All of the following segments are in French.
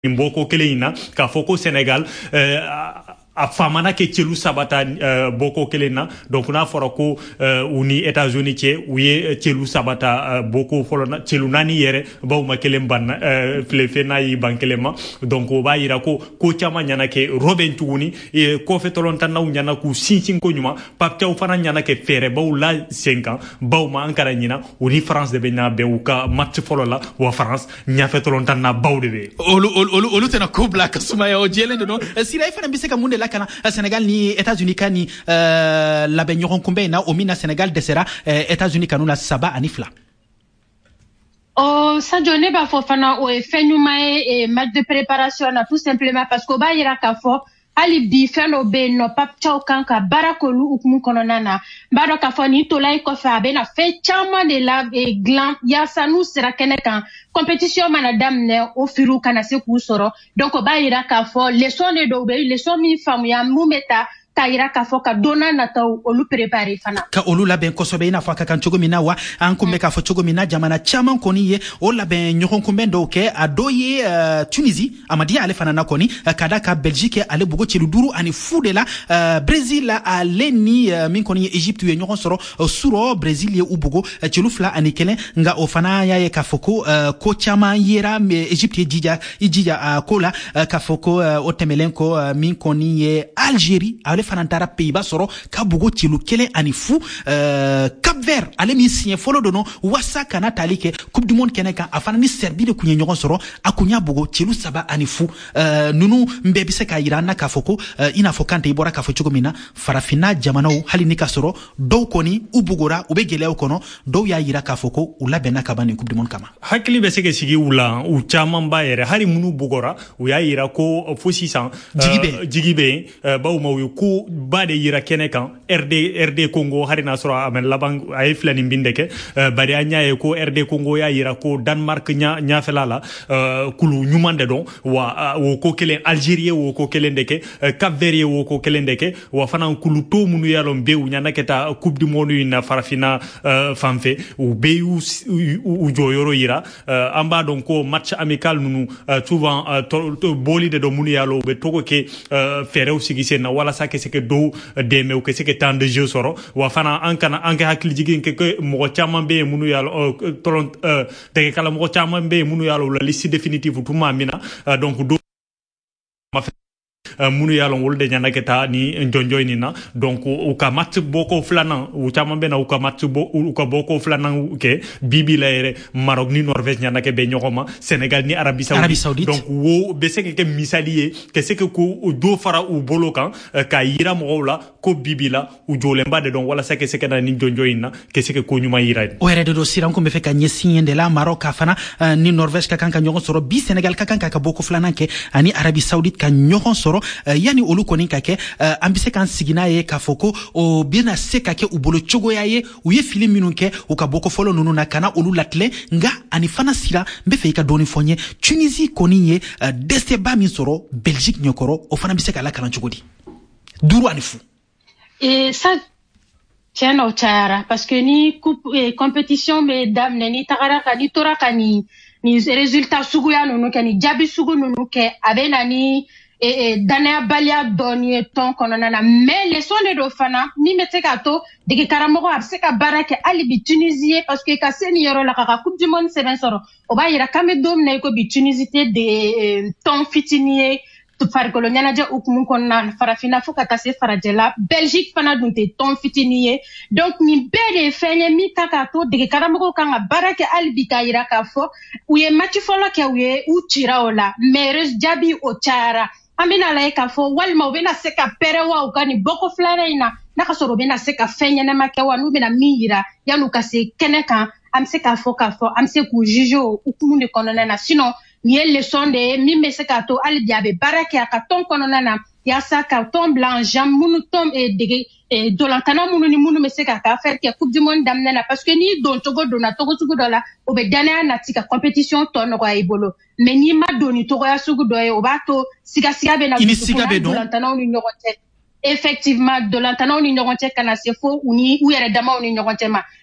Mboko Kelina, Kafoko Sénégal, a famana ke celu sabata boko kelena donc na forako uni États-Unis tie uye celu sabata boko folona celu nani yere baw makelem ban flefe na yi bankelema donc o ba yira ko chama nyana ke Robin Tuguni ko fetolon tan naw nyana ku sinsin ko nyuma pap taw fana nyana ke fere baw la 5 ans baw ma ankara nyina uni France de bena be uka match folola wa France nya fetolon tan na baw de be olu tena ko black suma yo jelen do sira ifana biseka munde la kana Sénégal ni États-Unis kani la benyoron kumbe na omina Sénégal desera États-Unis kanu la saba anifla. Oh, ça donne pas fofana o fait et match de préparation tout simplement parce que ba ira ka fo ali bi feno be no pap chaw kanka barakolu ukmu kononana bado ka fo ni to lay ko fa be na fe chama de la gland ya sanu sera kenekan compétition manadam ne o firu kana se ku soro donc ba ira ka fo leçon de do be leçon mi famu ya mumeta kaira ka fo ka dona na taw olu préparer fana ka olu la ben kosobe ina fa ka kan chogo mina wa an kumbe ka fo chogo mina jamana chaman koni ye o la ben nyokon kumbe do ke adoye Tunisie amadi ale fana na koni kada ka Belgique ale bugo chelu duru ani fude la Brésil a leni min koni Egypte ye nyokon soro suro Brésil ye ubugo chelu fla ani kelen nga o fana ya ye ka foko ko chaman yera me Egypte ijija kola ka foko o temelenko min koni ye Algérie fanantara Pays-Bas soro kabugo tilu kele ani fu Cap-Vert ale mi signé folo dono wasa kana talike coupe du monde keneka afana ni Serbie de kunye nyogon soro akunya bugo tilu saba ani fu nunu mbebise ka irana ka foko ina fokante ibora ka fochugo mina farafina jamano hali nika soro do koni ubugora ube geleo kono do ya ira ka foko ula bena ka bani coupe du monde kama hakili beseke sigi ula u chama mbayere hari munu bugora u ya ira ko fo 600 jigibe ba u mawu ku bade yira kene kan RD Congo hari na soro amen labang ay flani bindeke bade anya e ko RD Congo ya yira ko Denmark nya felala kulu nyumande don wa wo ko kelen Algérie wo ko kelen deke Cap-Vert wo ko kelen deke wa fana kulu to munu yalon be nya naketa coupe du monde na farafina famfe ou be u joyoro yira amba donc ko match amical nunu souvent to boli de do munu yalo be toko ke fere usigi sen wala sa c'est que do deme ou que c'est que tant de jeux soro wa fana ankana anke hakli jigin ke mo chama be munu yalo tolon de kala mo chama be munu yalo la liste définitive tout mamina donc do munu yalon wolde nyana keta ni njonjoy ni na donc u ka match boko flanan u chama be na u ka match u ka boko flanan ke bibi laere Maroc ni Norvège nyana ke be nyokoma Sénégal ni Arabie Saoudite donc wo be se ke misalier que c'est que ko do fara u bolokan ka yira mo la ko bibi la u jolemba de donc wala se que na ni njonjoy na que c'est que ko nyuma yira o ere de do siran ko be fe ka nyesigne de la Maroc afana ni Norvège ka kan ka nyokon soro bi Sénégal ka kan ka boko flanan ke ani Arabie Saoudite ka nyokon soro yani olu koni kake ambise kan sigina ye kafoko o bina se kake ubolo chogo ya ye uye fili minunke ukaboko folo nunu na kana olu latle nga anifana sira mbefe ka doni fonye Tunisie koni ye deste ba min soro Belgique nyokoro o fana bise kala kana chogodi duru anifu et ça tiens au tara parce que ni coupe compétition mesdames ni tagaraka ni toraka ni résultat sugu ya nunu ke ni jabi sugu nunu ke abena ni dana balia donnie ton kononana mais les sons de dofana ni meteka to de karamogo abseka barake alibi Tunisie parce que ka senior la ka coupe du monde c'est bien soro oba ira kame dom na ko bi Tunisie de ton fitinier to far koloniana ja ukumun konna farafina fuka kase farajela Belgique fana dunte ton fitinier donc ni bele fenye mi takato de karamogo kanga barake alibi kaira ka fo uye match folo ke uye u tira ola mais jabi o chara amina la ka fo walma obena seka perewa ukani boko flare ina naka soro bena seka fenya na makewa nu bena mira ya luka se keneka am seka fo am se ku jijo ukumunde konona na sinon ni leçon de mi me seka to ali biabe barake aka ton konona na ya saka ton blanc jam munu tom e de dolantana munu ni munu me seka ka faire que coupe du monde damnena parce que ni don togo dona togo sugu dola obe dana na tika compétition ton no ga ibolo mais ni ma doni togo ya sugu doye obato siga be na dolantana ni nyorote effectivement dolantana ni nyorote kana se fo uni ou yere dama ni nyorote ma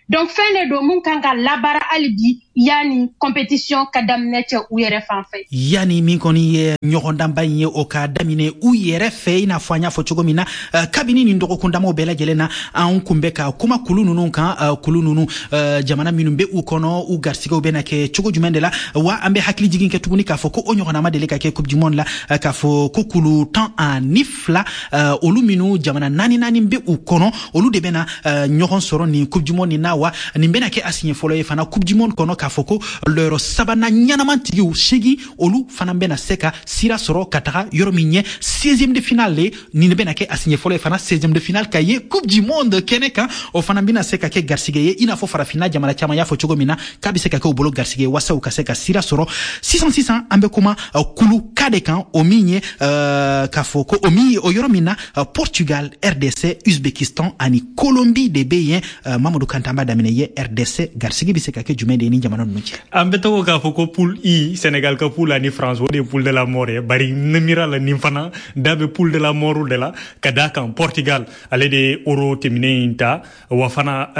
donc fene do mun kan ka labara alibi yani compétition ka damne cɛ u yɛrɛ fan fɛ yani min kɔni ye ɲɔgɔndanba in ye o ka daminɛ u yɛrɛ fɛ i n'a fɔ an y'a fɔ cogo min na kabini nin dɔgɔkundamaw bɛɛ lajɛlen na an kun bɛ ka kuma kulu ninnu kan kulu ninnu jamana minnu bɛ u kɔnɔ u garisigɛw bɛna kɛ cogo jumɛn de la wa an bɛ hakili jigin kɛ tuguni k'a fɔ ko o ɲɔgɔnna ma deli ka kɛ coupe du monde la k'a fɔ ko kulu 12 olu minnu jamana naani bɛ u kɔnɔ olu de bɛna ɲɔgɔn sɔrɔ nin coupe du monde nin na wa nin bɛna kɛ a siɲɛ fɔlɔ ye fana coupe du monde kɔnɔ k'a fɔ ko lɔyɔrɔ sabanan ɲɛnamantigiw 8 olu fana bɛna se ka sira sɔrɔ ka taga yɔrɔ min ɲɛ 16e de finale le nin bɛna kɛ a siɲɛ fɔlɔ ye fana 16e de finale ka ye coupe du monde kɛnɛ kan o fana bɛna se ka kɛ garisɛgɛ ye i n'a fɔ farafinna jamana caman y'a fɔ cogo min na k'a bɛ se ka kɛ u bolo garisɛgɛ ye wasa u ka se ka sira sɔrɔ sisan an bɛ kuma kulu ka de kan o min ye k'a fɔ ko o min ye o yɔrɔ min na Portugal, RDC, Uzbekistan ani Colombie de bɛ yen Mamadou Kanta an b'a daminɛ ye RDC garisɛgɛ bɛ se ka kɛ jumɛn de ye ni jamana ninnu cɛ an bɛ to k'a fɔ ko poule I Sénégal ka poule ani France o de ye poule de la mort ye bari ne mira la nin fana da bɛ poule de la mort de la ka d'a kan Portugal ale de ye euro tɛmɛnen in ta wa fana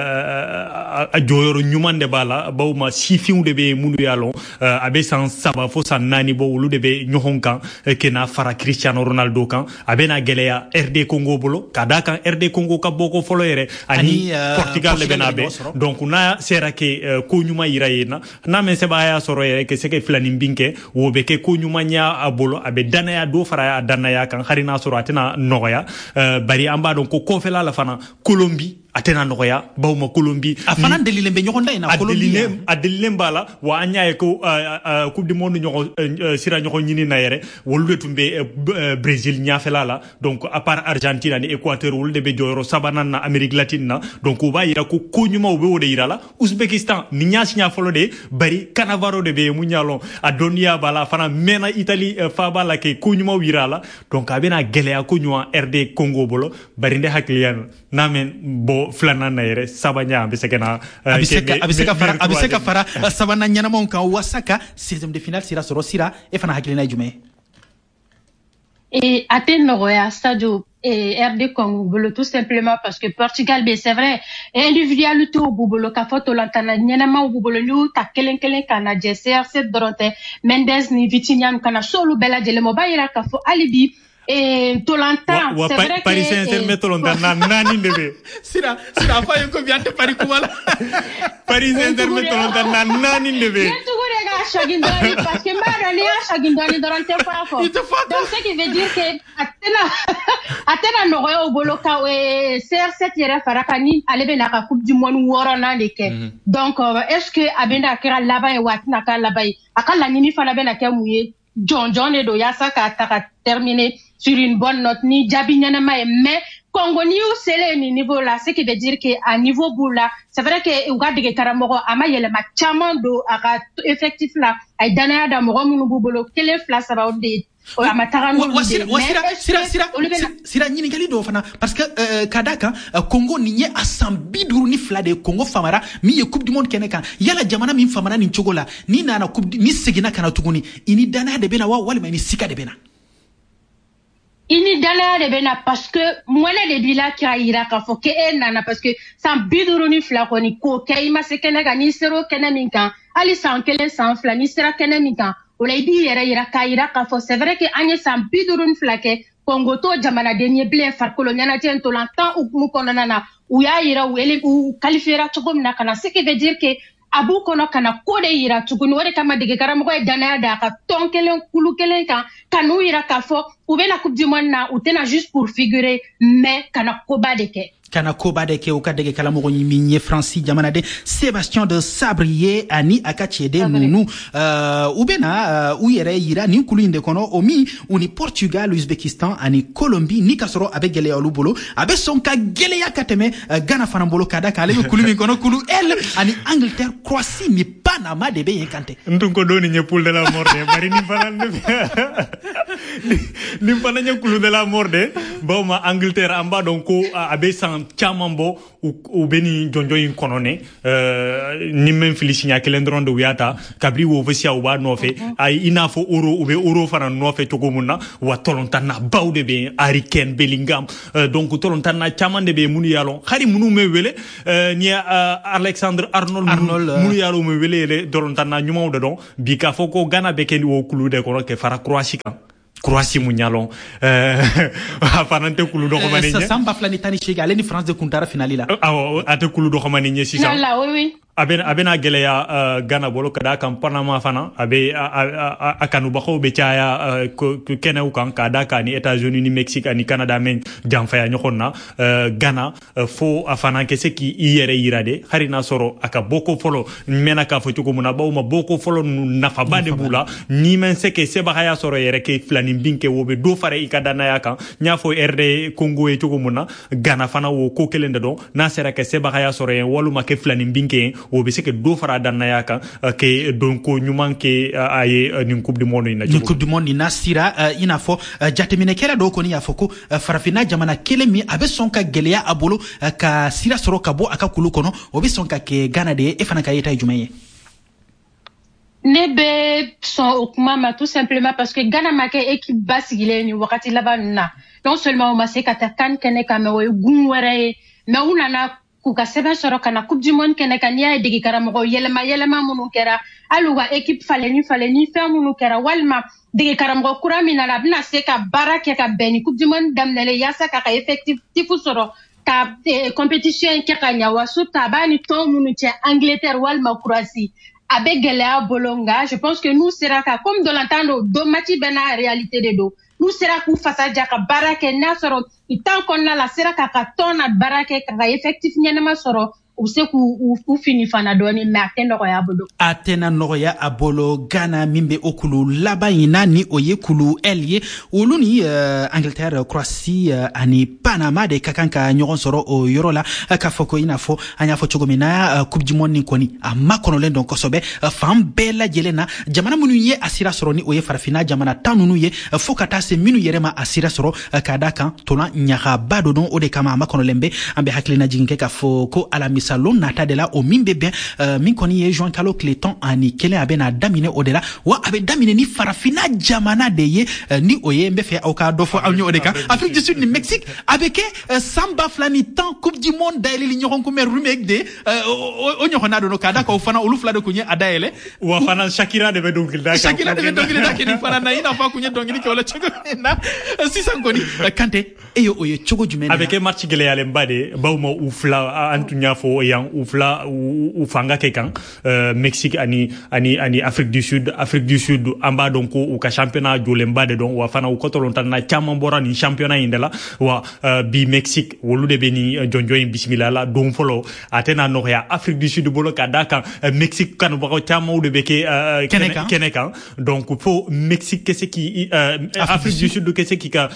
a jɔyɔrɔ ɲuman de b'a la bawo ma sifinw de bɛ minnu y'a lɔn a bɛ san 3 fo san 4 bɔ olu de bɛ ɲɔgɔn kan kena fara Cristiano Ronaldo kan a bɛna gɛlɛya RD Congo bolo ka d'a kan RD Congo ka bɔko fɔlɔ yɛrɛ ani Portugal de bɛna bɛn donc n'a sera kɛ ko ɲuman yira yen na n'a mɛ sɛbɛn a y'a sɔrɔ yɛrɛ que se ka filanin bin kɛ o bɛ kɛ ko ɲuman y'a a bolo a bɛ danaya dɔ fara a danaya kan hali n'a sɔrɔ a tɛna nɔgɔya bari an b'a dɔn ko kɔfɛla la fana Colombie a tɛna nɔgɔya bawo ma Colombie a fana delilen bɛ ɲɔgɔn da in na Colombie a delilen b'a la wa an y'a ye ko coupe du monde ɲɔgɔn sira ɲɔgɔn ɲini na yɛrɛ olu de tun bɛ Brésil ɲɛfɛla la donc à part Argentine ani Équateur olu de bɛ jɔyɔrɔ sabanan na Amérique latine na donc u b'a yira ko ɲuman u bɛ o de yira la Uzbekistan nin y'a siɲɛ fɔlɔ de ye bari Cannavaro de bɛ yen mun y'a lɔn a dɔnniya b'a la a fana mɛnna Italie fa b'a la kɛ ko ɲumanw yira a la donc a bɛna gɛlɛya ko ɲuman RD Congo bolo bari ne hakiliya n'a mɛ bɔ filanan na yɛrɛ sabanan a bɛ se ka na a bɛ se ka fara sabanan ɲɛnamanw kan wasa ka 16e de finale sira sɔrɔ sira e fana hakilina ye jumɛn ye a tɛ nɔgɔya Sadio RD Congo bolo tout simplement parce que Portugal be c'est vrai individualité b'u bolo k'a fɔ tolantana ɲɛnamaw b'u bolo n'u ta kelen ka na jɛ CR7 dɔrɔn tɛ Mendes ni Vitinha ka na s'olu bɛɛ lajɛlen ma o b'a yira k'a fɔ hali bi tolantan c'est vrai que Paris Saint-Germain tolantan naani de bɛ sira a fɔ a ye ko bi an tɛ Paris kuma la Paris Saint-Germain tolantan naani de bɛ shagin dɔɔni parce que n b'a dɔn n'i y'a shagin dɔɔni dɔrɔn tɛ fɔ a fɔ donc ce qui veut dire que a tɛna nɔgɔya u bolo ka CR7 yɛrɛ fara kan ni ale bɛna ka coupe du monde 6nan de kɛ donc est-ce que a bɛna kɛra laban ye wa a tɛna kɛ laban ye a ka laɲini fana bɛna kɛ mun ye jɔnjɔn de don yaasa k'a ta ka terminer sur une bonne note ni jaabi ɲɛnama ye mais Congo n'i y'u selen nin niveau la ce qui veut dire que a niveau b'u la c'est vrai que u ka dege karamɔgɔ a ma yɛlɛma caman don a ka effectif la a ye danaya da mɔgɔ minnu b'u bolo 1 2 3 o de a ma taga n'olu de sira ɲininkali dɔw fana parce que ka d'a kan Congo nin ye a san 52 de ye Congo famara min ye coupe du monde kɛnɛ kan yala jamana min famana nin cogo la ni nana ni seginna kana tuguni i ni danaya de bɛna wa walima i ni sika de bɛna i ni danaya de bɛna parce que mɔnɛ de b'i la k'a yira k'a fɔ k'e nana parce que san 52 kɔni k'o kɛ i ma se kɛnɛ kan n'i sera o kɛnɛ min kan hali san 1 san 2 n'i sera kɛnɛ min kan o la i b'i yɛrɛ yira k'a yira k'a fɔ c'est vrai que an ye san 52 kɛ Congo to jamanaden ye bilen farikolo ɲɛnajɛ ntolantan hukumu kɔnɔna na u y'a yira u qualifiera cogo min na ka na ce qui veut dire que a b'u kɔnɔ ka na ko de yira tuguni o de kama dege karamɔgɔ ye danaya da a ka tɔn kelen kulu kelen kan ka n'u yira k'a fɔ u bɛna coupe du monde na u tɛna juste pour figurer mais ka na koba de kɛ kana koba de kɛ u ka dege kalamɔgɔ min ye Fransi jamanaden Sébastien de Sabrier ani a ka cɛden ninnu u bɛna u yɛrɛ yira nin kulu in de kɔnɔ o min u ni Portugal, Uzbekistan ani Colombie ni ka sɔrɔ a bɛ gɛlɛya olu bolo a bɛ sɔn ka gɛlɛya ka tɛmɛ Ghana fana bolo ka da kan ale bɛ kulu min kɔnɔ kulu L ani Angleterre, Croatie ni Panama de bɛ yen kan tɛ n tun ko don nin ye poule de la mort ye bari nin fana nim fana nya kulu de la morde ba ma Angleterre amba donc ko abe san chamambo u beni jonjo in konone ni men filisinya kelendron de wiata kabri wo vesia u ba nofe ay inafo euro ube euro fana nofe to gomuna wa tolontana bawde be Harry Kane Bellingham donc tolontana chamande be munu yalon khari munu me wele ni Alexander Arnold munu yalo me wele le tolontana nyuma de don bi ka foko Ghana be ken wo kulu de ko ke fara Croatie munyalon afanante kulu do xamane ñe samba flani tani chega leni France de kuntara finali la ate kulu do xamane ñe si sa la oui abena geleya Ghana bolo kada kam Panama fana abe akanu baxo be caaya kenew kan kada kani États-Unis ni Mexique ni Canada men jamfaya ñoxonna Ghana fo afana ke seki yere yirade harina soro aka boko folo mena ka fo ko muna bawma boko folo nafa bade bula ni men seke seba haya soro yere ke flani binke wobe do fare ikadana yakan nya fo RD Congo e to ko muna Ghana fana wo ko kelende do na sera ke seba haya soro en waluma ke flani binke wo be seke do fara danna yaka ke donc nyuman ke aye ni coupe du monde ina coupe du monde ina sira ina fo jatemine kela do ko ni afoko farafina jamana kele mi abe sonka geleya abolo ka sira soro kabo aka kulu kono obe sonka ke Ghana de e fana ka yeta jumeye nebe son okuma tout simplement parce que Ghana make équipe basigile ni wakati labanna non seulement o maseka takan kene kamewe gunwere mais unana kuka sebe soro kana coupe du monde kene kan ya digi karamo yelema munu kera aluga équipe faleni fe munu kera walma digi karamo kuramina la bna seka baraka ka beni coupe du monde damnele yasa ka effectif tifu soro ka compétition ke kanya wasu tabani to munu che Angleterre walma Croatie avec Gelea Bolonga je pense que nous sera comme de l'entendre do match bena réalité de do nous sera ku fasa jaka barake na soro itan konna la sera ka tona barake ka effectif nyama soro useku fini fana doni mais atena noya abolo Ghana mimbe okulu labayina ni oyekulu elie uluni Angleterre Croatie ani Panama de kakanka nyoron soro o yorola ka foko inafo anya fo chogomina coupe du monde ni koni amakono len donc sobe fam bela jelena jamana munu ye asira soro ni oye farafina jamana tanunu ye fokata se minu yerema asira soro kadaka tona nyaga bado don ode kama amakono lembe ambe haklina jinke ka foko ala salon nata de la o mimbe bien min koni ye Jean Carlo Cléton ani kele abena damine odela wa abe damine ni farafina jamana de ye ni oye mbe fe auka dofo awni odeka Afrique du Sud ni Mexique avec samba flani temps coupe du monde daile li ñoxon ko mer rumek de o ñoxona do no kada ko fana olu fla de ko ñe adaele wa fana Shakira de be dongil da ke ni fana na ina fa ko ñe dongil ko la cego na si sankoni kante eyo oye cego jumene avec match gele yale mbade bawma u fla antunya fo yang ufla u fanga kekan Mexique ani Afrique du Sud amba donc u ka championnat jolemba de don wa fana u kotolonta na chama mbora ni championnat indela wa bi Mexique wolu de beni jonjo bismillah la don folo atena no ya Afrique du Sud bolo ka daka Mexique kan ba chama u de beke kenekan donc faut Mexique que c'est qui Afrique du Sud que c'est qui ka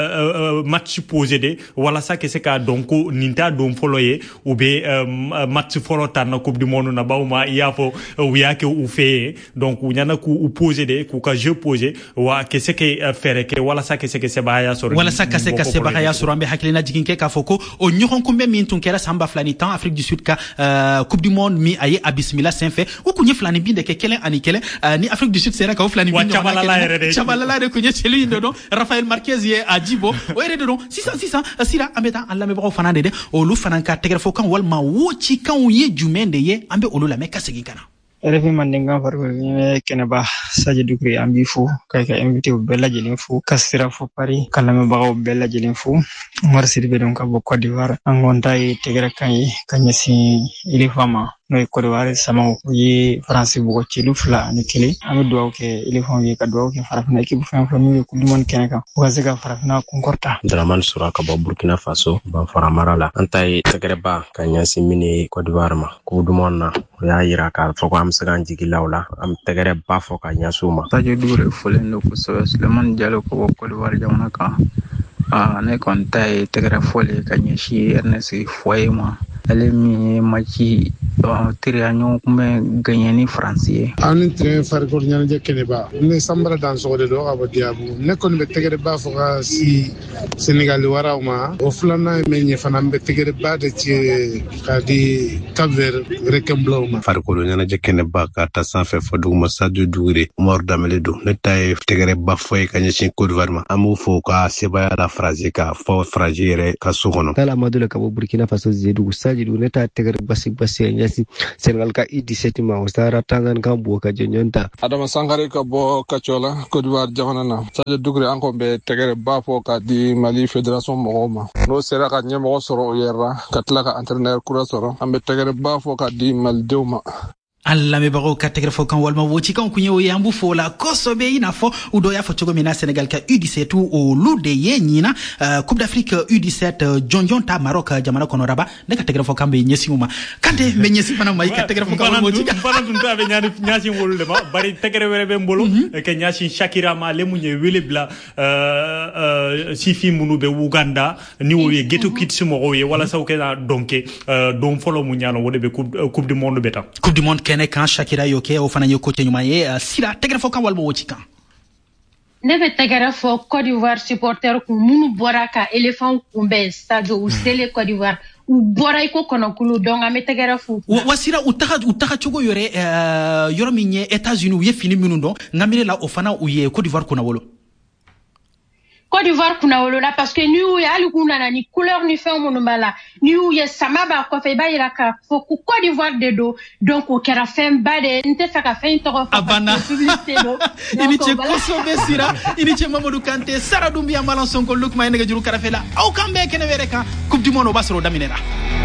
match posé de wala ça que c'est ka donc ninta don folo ye ou be match folo tan coupe du monde na bawma yafo wiyake u fe donc nyana ku u poser de ku ka jeu poser wa que c'est que faire que wala ça que c'est que se baya soro wala ça que c'est que se baya soro ambe haklina jiginke ka foko o nyokon kumbe min tunkera samba flani temps Afrique du Sud ka coupe du monde mi aye abismillah sen fait o kunye flani binde ke kelen ani kelen ni Afrique du Sud sera ka flani binde chabala de kunye chelui ndo Rafael Marquez ye ajibo o ere de don 600 sira ambeta alla me ba fanande de o lu fananka tegere fokan walma wochi kan ye jumende ye ambe olula meka segikana refi mandinga farko ne kene ba Sadio Dukri ambi fu kay ka invité bella jelin fu kasira fu Paris kala me ba bella jelin fu mar sirbe donc ko Côte d'Ivoire angonta e tegere kanyesi ili fama no Côte d'Ivoire sama yi France bu ko ci lu fla ni kili am do ke ili fam yi ka do ke farafina équipe fam mi ko du mon keneka ko zaga farafina ko korta Draman Suraka ba Burkina Faso ba faramarala antay tegere ba kanyasi mini Côte d'Ivoire ma ko du mon na ya yira ka foko am sagan jigi lawla am tegere ba foka nyasuma Sadio Dure folen no ko Suleiman Diallo ko Côte d'Ivoire jamana ka ne kon tay tegere fole kanyashi Ernest Foyema ale mi machi tiriyanyo kumbe gagné ni français anin train farko nyana je keneba ne sambara dan so de do abadiabu ne kon be tegere ba fo si Sénégal wara ma o flana me nye fana be tegere ba de ci kadi Cap-Vert rekemblo ma farko nyana je keneba ka ta san fe fo duguma Sadio Douré mor damele do ne tay tegere ba fo e kanya ci Côte d'Ivoire ma amu fo ka seba la phrase ka fo fragile ka sokono kala madula ka Burkina Faso zedu Sadio ne ta tegere basi nyasi Sénégal ka I17 ma ostara tangan ka bo ka jenyonta Adama Sankare ka bo Kachola Côte d'Ivoire jamana na Sadio Douré anko be tegere ba fo ka di Mali Fédération Mogoma no sera ka nyemo soro yera katla ka entraîneur kura soro ambe tegere ba fo ka di Mali dewma alla me baro ka tegre fo kan walma woci kan kunye o yambu fo la kosobe ina fo udo ya fo mina Sénégal ka U17 o lude ye nyina Coupe d'Afrique U17 jonjonta Maroc jamana kono raba de ka tegre fo kan be nyesi uma kante me nyesi bana mai ka tegre fo kan walma woci kan bana dun ta be nyasi wolde ma bari tegre were be mbolo ke nyasi Shakira ma le munye wele bla sifi munu be Uganda ni wo ye geto kit sumo o ye wala saw ke na donke don folo mu nyano wode be coupe du monde beta coupe du monde kene kan Shakira yoke o fana yoko tenyuma ye sila tegre fo kan walma woci kan ne be tegere fo Côte d'Ivoire supporter ku munu boraka éléphant kumbe stadio u sele Côte d'Ivoire u boray ko kono kulu donga me tegere fo wasira utaka chogo yore yoro minye États-Unis u ye fini minundo ngamire la o fana u ye Côte d'Ivoire kuna wolo Côte d'Ivoire kuna wolo la parce que ni u ya ali kuna na ni couleur ni fait mon mbala ni u ye samaba ko fe ba ira ka fo ku Côte d'Ivoire de do donc o kera fem ba de nte saka fe to ko abana publicité do ini che koso be sira ini che Mamadou Kanté Sara Doumbia Malan Sonko Lukma ene ga juru karafela au kambe kene were ka coupe du monde o basro daminera